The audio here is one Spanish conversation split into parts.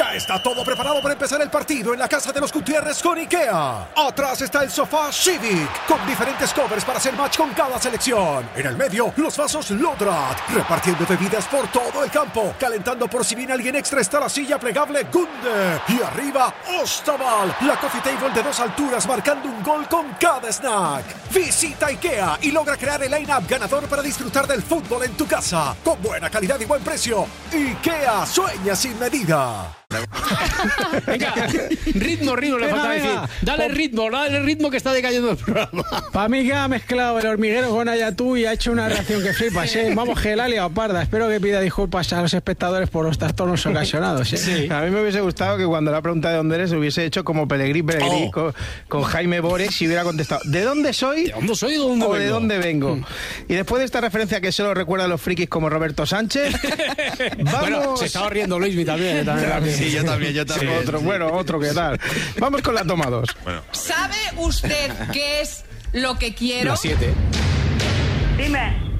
Ya está todo preparado para empezar el partido en la casa de los Gutiérrez con IKEA. Atrás está el sofá Civic, con diferentes covers para hacer match con cada selección. En el medio, los vasos Lodrat, repartiendo bebidas por todo el campo. Calentando por si viene alguien extra está la silla plegable Gunde. Y arriba, Ostaval, la coffee table de 2 alturas marcando un gol con cada snack. Visita IKEA y logra crear el line-up ganador para disfrutar del fútbol en tu casa. Con buena calidad y buen precio. IKEA, sueña sin medida. Venga, ritmo, le falta decir. Dale ritmo que está decayendo el programa. Para mí que ha mezclado el hormiguero con Ayatú y ha hecho una reacción que flipas, ¿eh? Vamos, que la ha liado parda. Espero que pida disculpas a los espectadores por los trastornos ocasionados, ¿eh? Sí. A mí me hubiese gustado que cuando la pregunta de dónde eres hubiese hecho como Pellegrí con Jaime Bores y hubiera contestado ¿de dónde soy? ¿De dónde soy o de dónde vengo? Y después de esta referencia que solo recuerda a los frikis como Roberto Sánchez, vamos... Bueno, se estaba riendo Luismi también. Sí, yo también. Sí. Otro, ¿qué tal? Vamos con la toma 2. Bueno. ¿Sabe usted qué es lo que quiero? La 7. Dime.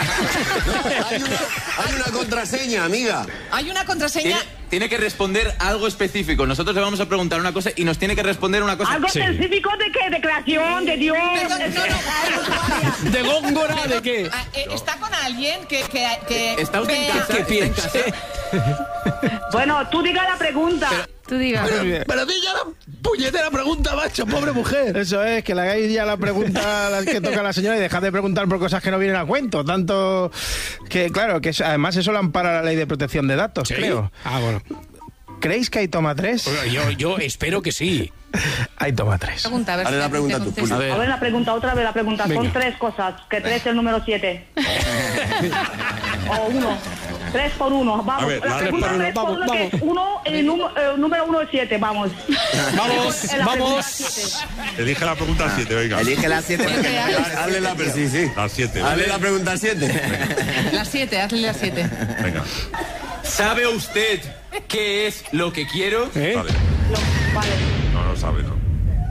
Hay una contraseña, amiga. Hay una contraseña. Tiene que responder algo específico. Nosotros le vamos a preguntar una cosa y nos tiene que responder una cosa. ¿Algo específico de qué? ¿De creación? ¿De Dios? No. ¿De Góngora? ¿De qué? ¿Está con alguien que ¿Está usted en casa? ¿Qué piensa? Bueno, tú diga la pregunta. Tú digas. Pero di ya la puñetera pregunta, macho, pobre mujer. Eso es, que le hagáis ya la pregunta que toca a la señora y dejad de preguntar por cosas que no vienen a cuento. Tanto que, claro, que además eso lo ampara la ley de protección de datos, ¿sí? Creo. Ah, bueno. ¿Creéis que hay toma 3? Yo espero que sí. Hay toma 3. Pregunta, a ver. Dale la pregunta tú. A ver la pregunta, otra vez la pregunta. Venga. Son 3 cosas. Que 3 es el número 7. O 1. 3 por 1. Vamos. A ver, la pregunta 3 por 1 que es 1, el número 1 es 7. Vamos. Vamos. Elige la pregunta 7, venga. Elige la 7. Hazle la pregunta. Sí. La 7. Hazle la pregunta 7. La 7, hazle la 7. Venga. ¿Sabe usted qué es lo que quiero? ¿Eh? Vale. Vale. No sabe, ¿no?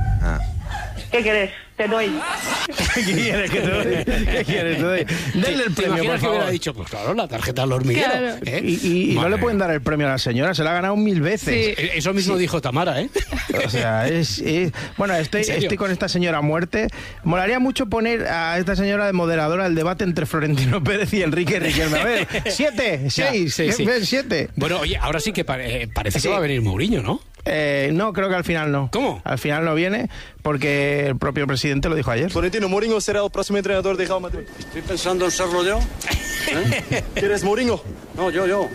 ¿Qué quieres? Te doy. ¿Qué quieres que te doy? ¿Qué quieres que te doy? Denle el ¿Te premio, por imaginas que favor. hubiera dicho, pues claro, la tarjeta al hormiguero? Claro. ¿Eh? Y no le pueden dar el premio a la señora, se la ha ganado 1000 veces. Sí. Eso mismo dijo Tamara, ¿eh? O sea, bueno, estoy con esta señora a muerte. Molaría mucho poner a esta señora de moderadora el debate entre Florentino Pérez y Enrique Riquelme. A ver, 7, 6, Sí. 7. Bueno, oye, ahora sí que parece que va a venir Mourinho, ¿no? No, creo que al final no. ¿Cómo? Al final no viene porque el propio presidente lo dijo ayer. Florentino Mourinho será el próximo entrenador de Real Madrid. Estoy pensando en serlo yo. ¿Quieres Mourinho? No, yo.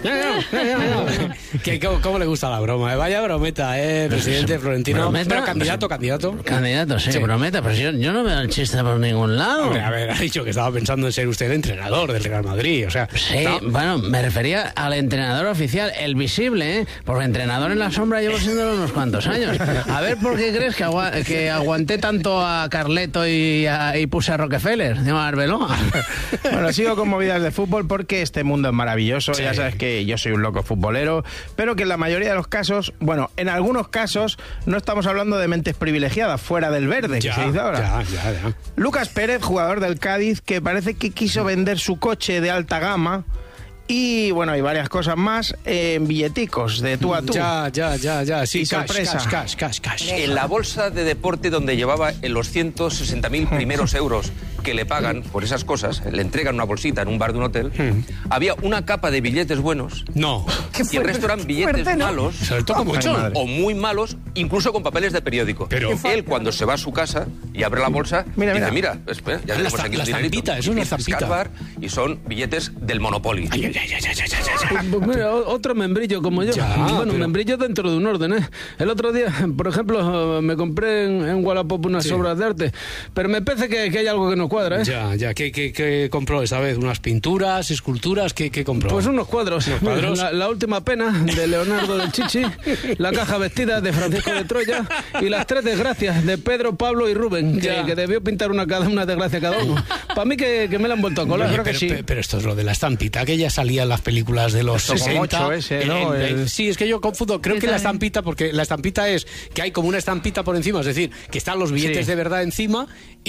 ¿Cómo le gusta la broma? Vaya brometa, presidente Florentino. ¿Brometa? Pero candidato. Candidato, sí, prometa, pero yo no veo el chiste por ningún lado. Hombre, a ver, ha dicho que estaba pensando en ser usted entrenador del Real Madrid, o sea... Sí, bueno, me refería al entrenador oficial, el visible, ¿eh? Porque entrenador en la sombra llevo siendo unos cuantos años. A ver, ¿por qué crees que aguanté tanto a Carleto y puse a Rockefeller? Digo, a Arbeloa. Bueno, sigo con movidas de fútbol porque este mundo es maravilloso. Sí. Ya sabes que yo soy un loco futbolero, pero que en la mayoría de los casos, bueno, en algunos casos no estamos hablando de mentes privilegiadas fuera del verde, que se dice ahora. Ya. Lucas Pérez, jugador del Cádiz, que parece que quiso vender su coche de alta gama. Y bueno, hay varias cosas más en billeticos de tú a tú. Ya. Sí, y sorpresa. Cash. En la bolsa de deporte donde llevaba los 160.000 primeros euros que le pagan por esas cosas, le entregan una bolsita en un bar de un hotel, había una capa de billetes buenos. No. Y el resto eran billetes malos. Se lo toca mucho. O muy malos, incluso con papeles de periódico. Pero él, cuando se va a su casa y abre la bolsa, mira. dice, mira, espera, ya tenemos aquí la el dinerito. estampita, es una estampita. Y son billetes del Monopoly. Ya. Pues mira, otro membrillo como yo. Membrillo dentro de un orden, ¿eh? El otro día, por ejemplo, me compré en Wallapop unas obras de arte, pero me parece que hay algo que no cuadra, ¿eh? Ya. ¿Qué compró esta vez? ¿Unas pinturas, esculturas? ¿Qué compró? Pues unos cuadros. La última pena de Leonardo del Chichi, la caja vestida de Francisco de Troya y las 3 desgracias de Pedro, Pablo y Rubén, que debió pintar una desgracia cada uno. Para mí que me la han vuelto a colar. Oye, Creo que sí. Pero esto es lo de la estampita, que ya salía en las películas de los 60. Ese, ¿no? Sí, es que yo confundo. Creo que la estampita, porque la estampita es que hay como una estampita por encima, es decir, que están los billetes de verdad encima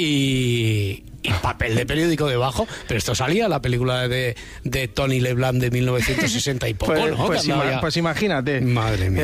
y papel de periódico debajo. Pero esto salía en la película de Tony Leblanc de 1960 y poco, ¿no? Pues imagínate. Madre mía.